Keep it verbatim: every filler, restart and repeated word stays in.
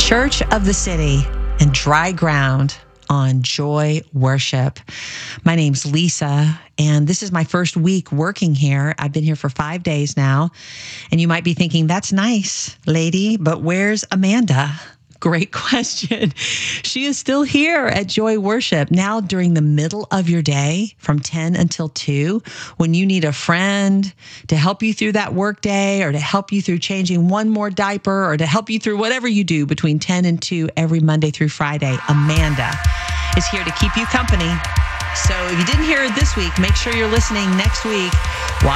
Church of the City and Dry Ground on Joy Worship. My name's Lisa, and this is my first week working here. I've been here for five days now, and you might be thinking, that's nice, lady, but where's Amanda? Great question. She is still here at Joy Worship now during the middle of your day from ten until two, when you need a friend to help you through that work day, or to help you through changing one more diaper, or to help you through whatever you do between ten and two every Monday through Friday. Amanda is here to keep you company. So if you didn't hear it this week, make sure you're listening next week. While